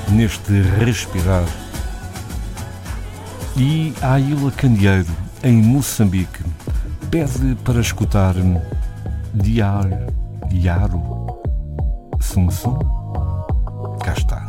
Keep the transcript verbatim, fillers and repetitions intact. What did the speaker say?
neste respirar. E a Ilha Candeeiro, em Moçambique, pede para escutar Diar, Yaro, Sum Sum. Cá está.